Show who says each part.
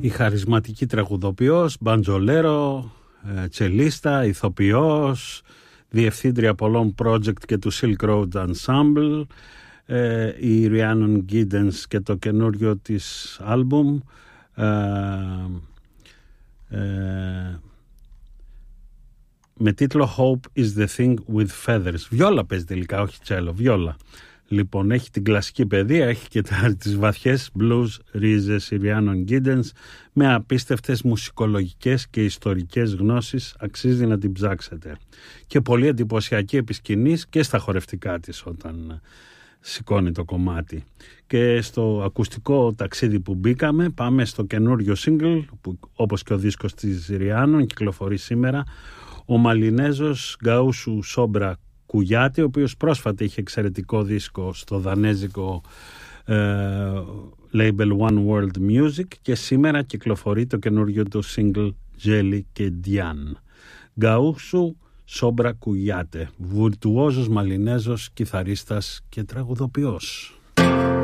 Speaker 1: Η χαρισματική τραγουδοποιός, μπαντζολέρο, τσελίστα, ηθοποιός, διευθύντρια πολλών project και του Silk Road Ensemble, η Rhiannon Giddens και το καινούριο της άλμπουμ, με τίτλο Hope is the thing with feathers. Βιόλα παίζει τελικά, όχι τσέλο, βιόλα. Λοιπόν, έχει την κλασική παιδεία, έχει και τις βαθιές blues ρίζες η Rhiannon Giddens, με απίστευτες μουσικολογικές και ιστορικές γνώσεις, αξίζει να την ψάξετε. Και πολύ εντυπωσιακή επί σκηνής και στα χορευτικά της όταν σηκώνει το κομμάτι. Και στο ακουστικό ταξίδι που μπήκαμε, πάμε στο καινούριο single, που όπως και ο δίσκος της Rhiannon κυκλοφορεί σήμερα, ο Μαλινέζος Γκαούσου Σόμπρα Κουγιάτη, ο οποίος πρόσφατα είχε εξαιρετικό δίσκο στο δανέζικο label One World Music, και σήμερα κυκλοφορεί το καινούριο του single Jelly και Dian. Γκαούσου Σόμπρα Κουγιάτε, βουρτουόζος Μαλινέζος, κιθαρίστας και τραγουδοποιός.